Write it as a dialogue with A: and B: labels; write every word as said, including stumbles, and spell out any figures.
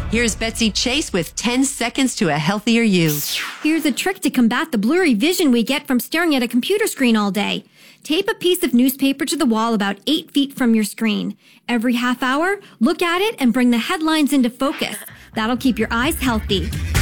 A: Here's Betsy Chase with ten seconds to a healthier you.
B: Here's a trick to combat the blurry vision we get from staring at a computer screen all day. Tape a piece of newspaper to the wall about eight feet from your screen. Every half hour, look at it and bring the headlines into focus. That'll keep your eyes healthy.